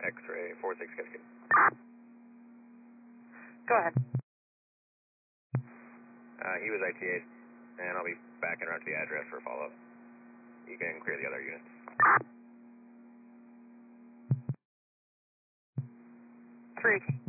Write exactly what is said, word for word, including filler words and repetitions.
X-ray four six Cascade. Go ahead. Uh, he was I T A'd, and I'll be back en route to the address for follow-up. You can clear the other units. Three.